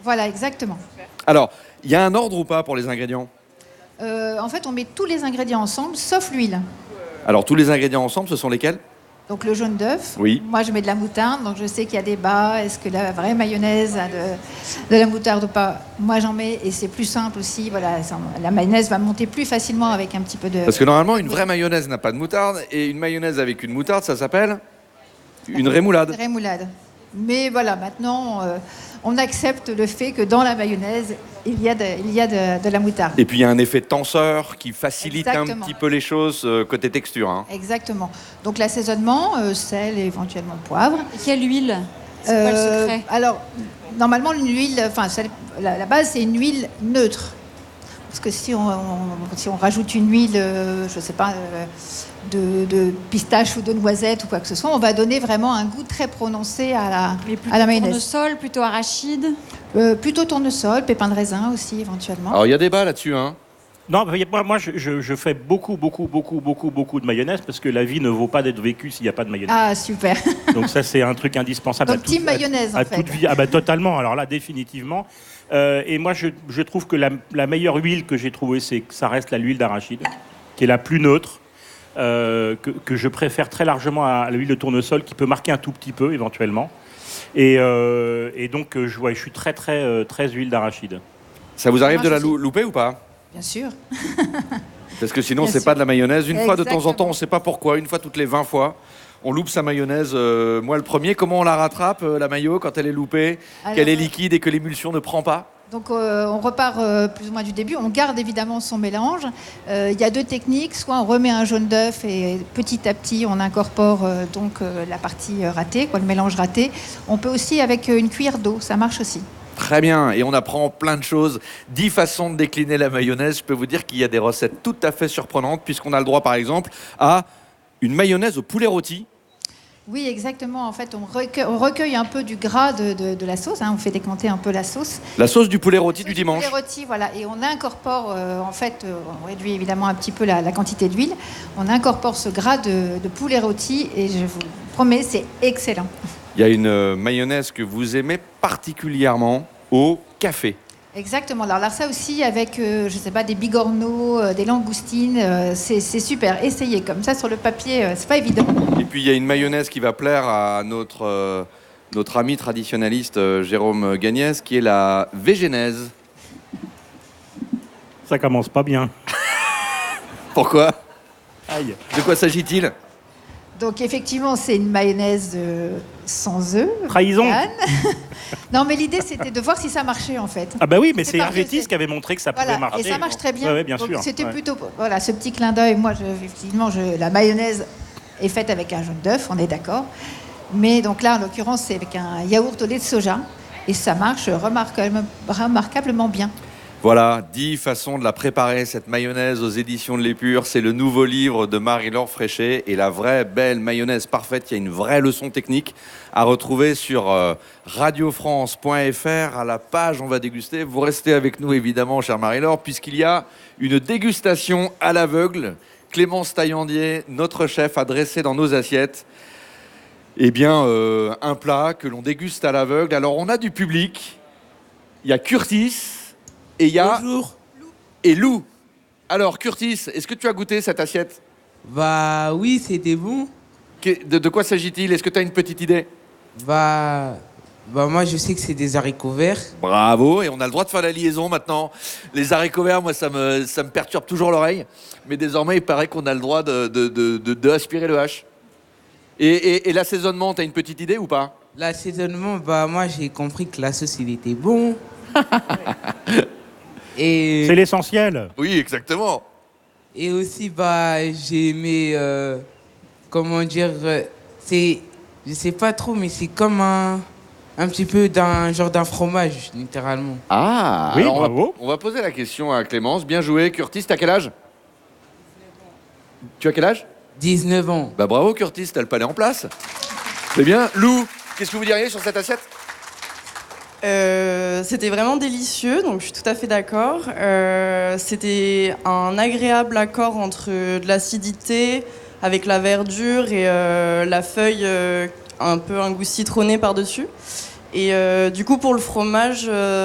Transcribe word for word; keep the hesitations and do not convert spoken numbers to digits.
Voilà, exactement. Alors, il y a un ordre ou pas pour les ingrédients? Euh, en fait, on met tous les ingrédients ensemble, sauf l'huile. Alors, tous les ingrédients ensemble, ce sont lesquels? Donc le jaune d'œuf. Oui. Moi, je mets de la moutarde, donc je sais qu'il y a débat. Est-ce que la vraie mayonnaise a de, de la moutarde ou pas? Moi, j'en mets et c'est plus simple aussi. Voilà, ça- la mayonnaise va monter plus facilement avec un petit peu de... Parce que normalement, une vraie mayonnaise n'a pas de moutarde, et une mayonnaise avec une moutarde, ça s'appelle une rémoulade. Rémoulade. Mais voilà, maintenant, euh, on accepte le fait que dans la mayonnaise, il y a de, il y a de, de la moutarde. Et puis il y a un effet tenseur qui facilite Exactement. un petit peu les choses euh, côté texture. Hein. Exactement. Donc l'assaisonnement, euh, sel et éventuellement poivre. Quelle huile? C'est quoi le Euh, secret? Alors, normalement, une huile, enfin, ça- la, la base, c'est une huile neutre. Parce que si on, on- si on rajoute une huile, euh, je ne sais pas, euh, de, de pistache ou de noisette ou quoi que ce soit, on va donner vraiment un goût très prononcé à la, Mais plutôt à la mayonnaise. tournesol, plutôt arachide. Euh, plutôt tournesol, pépins de raisin aussi, éventuellement. Alors il y a débat là-dessus. Hein. Non, mais moi, moi je, je- je fais beaucoup, beaucoup, beaucoup, beaucoup, beaucoup de mayonnaise parce que la vie ne vaut pas d'être vécue s'il n'y a pas de mayonnaise. Ah, super. Donc ça, c'est un truc indispensable. Donc, à toute- team mayonnaise, à, en à fait. toute vie. Ah bah totalement. Alors là, définitivement. Euh, et moi, je, je trouve que la, la meilleure huile que j'ai trouvée, c'est que ça reste la l'huile d'arachide, qui est la plus neutre, euh, que, que je préfère très largement à l'huile de tournesol, qui peut marquer un tout petit peu éventuellement. Et, euh, et donc, euh, je, ouais, je suis très, très, euh, très huile d'arachide. Ça vous arrive Moi, de la je lou- suis- louper ou pas? Bien sûr. Parce que sinon, Bien c'est sûr. pas de la mayonnaise. Une fois de temps en temps, Exactement. on ne sait pas pourquoi, une fois toutes les vingt fois, on loupe sa mayonnaise. euh, moi, le premier, comment on la rattrape, euh, la mayo, quand elle est loupée, Alors, qu'elle est euh, liquide et que l'émulsion ne prend pas? Donc euh, on repart euh, plus ou moins du début, on garde évidemment son mélange. Euh, Il y a deux techniques, soit on remet un jaune d'œuf et petit à petit on incorpore euh, donc euh, la partie euh, ratée, quoi, le mélange raté. On peut aussi avec euh, une cuillère d'eau, ça marche aussi. Très bien, et on apprend plein de choses. Dix façons de décliner la mayonnaise. Je peux vous dire qu'il y a des recettes tout à fait surprenantes, puisqu'on a le droit, par exemple, à une mayonnaise au poulet rôti. Oui, exactement. En fait, on recueille, on recueille un peu du gras de, de- de la sauce, hein, on fait décanter un peu la sauce. La sauce du poulet rôti du Sauce dimanche. poulet rôti, voilà, et on incorpore, euh, en fait, euh, on réduit évidemment un petit peu la, la quantité d'huile. On incorpore ce gras de, de poulet rôti et je vous promets, c'est excellent. Il y a une euh, mayonnaise que vous aimez particulièrement au café. Exactement. Alors là, ça aussi, avec, euh, je sais pas, des bigorneaux, euh, des langoustines, euh, c'est c'est super. Essayez comme ça sur le papier, euh, c'est pas évident. Et puis il y a une mayonnaise qui va plaire à notre, euh, notre ami traditionnaliste euh, Jérôme Gagnès, qui est la végénaise. Ça commence pas bien. Pourquoi? Aïe. De quoi s'agit-il? Donc effectivement, c'est une mayonnaise euh, sans œufs. Trahison. vegan. Non, mais l'idée, c'était de voir si ça marchait en fait. Ah bah oui, mais C'est c'est pas Hervétis fait. qui avait montré que ça Voilà, pouvait marcher. et ça marche très bien. Ouais, ouais, bien Donc, sûr. C'était Ouais. plutôt voilà ce petit clin d'œil. Moi, je, effectivement, je, la mayonnaise est faite avec un jaune d'œuf, on est d'accord. Mais donc là, en l'occurrence, c'est avec un yaourt au lait de soja et ça marche remarquable- remarquablement bien. Voilà, dix façons de la préparer, cette mayonnaise aux éditions de l'Épure. C'est le nouveau livre de Marie-Laure Fréchet. Et la vraie belle mayonnaise parfaite, il y a une vraie leçon technique à retrouver sur euh, radiofrance point f r. À la page, on va déguster. Vous restez avec nous, évidemment, chère Marie-Laure, puisqu'il y a une dégustation à l'aveugle. Clémence Taillandier, notre chef, a dressé dans nos assiettes eh bien, euh, un plat que l'on déguste à l'aveugle. Alors, on a du public. Il y a Curtis. Et il y a... Bonjour. Et Lou. Alors, Curtis, est-ce que tu as goûté cette assiette? Bah oui, c'était bon. Que- de, de quoi s'agit-il? Est-ce que tu as une petite idée? Bah, bah moi je sais que c'est des haricots verts. Bravo, et on a le droit de faire la liaison maintenant. Les haricots verts, moi, ça me, ça me perturbe toujours l'oreille. Mais désormais, il paraît qu'on a le droit de, de, de, de- de aspirer le H. Et, et, et l'assaisonnement, tu as une petite idée ou pas? L'assaisonnement, bah moi j'ai compris que la sauce il était bon. Et, C'est l'essentiel. Oui, exactement. et aussi bah j'ai aimé, euh, comment dire, euh, c'est, je sais pas trop, mais c'est comme un, un petit peu d'un genre d'un fromage, littéralement. Ah, Oui, alors on va- bravo. On va poser la question à Clémence. Bien joué. Curtis, t'as quel âge? Tu as quel âge? dix-neuf ans. Bah bravo, Curtis, t'as le palais en place. C'est bien. Lou, qu'est-ce que vous diriez sur cette assiette? Euh, c'était vraiment délicieux, donc je suis tout à fait d'accord. Euh, c'était un agréable accord entre de l'acidité avec la verdure et euh, la feuille, euh, un peu un goût citronné par-dessus. Et euh, du coup, pour le fromage, euh,